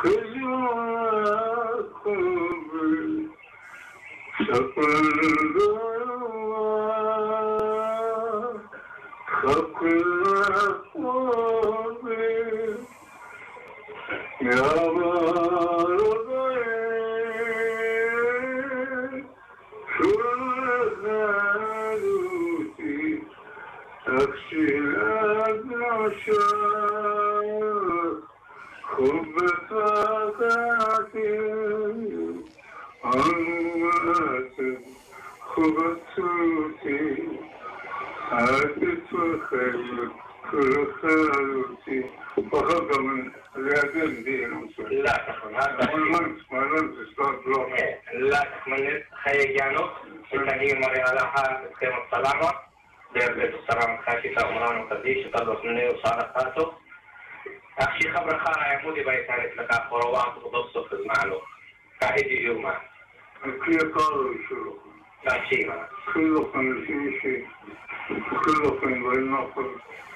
أخشي خبر خارع يمودي بيتاني لك خروات وضصف المعلو كاهدي يوما كي قالوا شو لا شيء ما كله كان شيء كله كان بينافر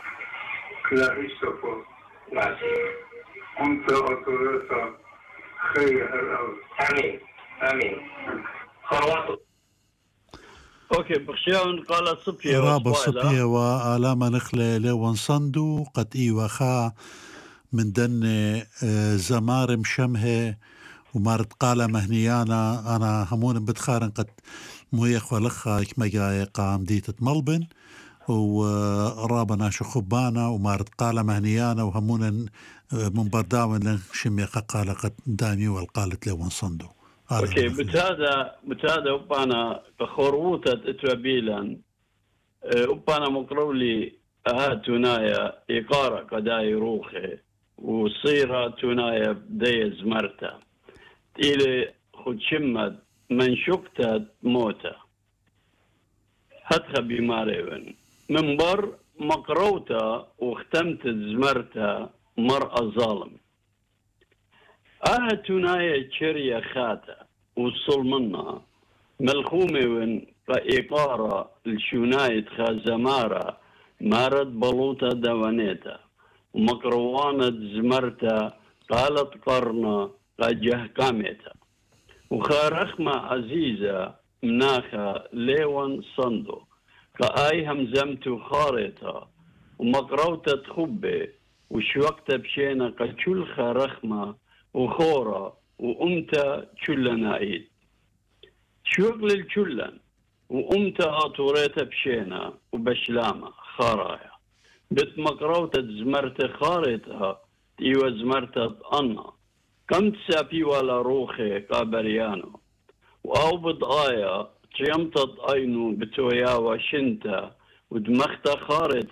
كلا يسافر لا شيء أنت أطلعت خير الأرض آمين آمين خروات اوكي بخشيون قال صبية رابا صبية وآلاما نخلة لون صندو قد إيوخا من دن زمار مشمه ومارت قال مهنيانا أنا همون بتخارن قد مويخ ولخا كما جاي قام ديتة ملبن ورابا ناشو خبانا ومارت قال مهنيانا وهمون من برداون لن شميخا قال قد دامي والقالت لون صندو. اوكي بتادا وبانا بخروطة اترابيلا وبانا مقرولي تونايا إقارة قداي روخي وصيرة تونايا بدي زمرتا إلي خد شمت من شكتت موتا هتخ بماريون من بر مقروتا واختمت زمرتا مرأة ظالم تونايا تشريا خاتا وصل منا ملخومي ون إقارة الشوناية خازمارة مارد بلوطة دوانيتا ومقروانة زمرتا قالت قرنا قجه كاميتا وخارخمة عزيزة مناخا ليون صندو كأي همزمتو خارطة ومقروتة تخبي وشوقت بشينا قشل خارخمة وخورة وأمتا تشلنا عيد شغل الشلن وأمتا أطوريتا بشينا وبشلامة خرايا بتمقروتا زمرت خارطها تيوى زمرت أنا كم تسابي ولا روخي قابريانو وأو بضايا تيمتت أينو بتويا وشنتا ودمخت خارطة